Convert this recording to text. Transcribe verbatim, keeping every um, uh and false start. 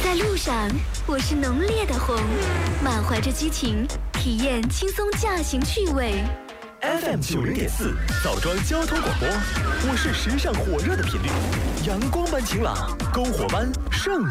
在路上，我是浓烈的红，满怀着激情，体验轻松驾行趣味。 F M 九零点四枣庄交通广播，我是时尚火热的频率，阳光般晴朗，篝火般盛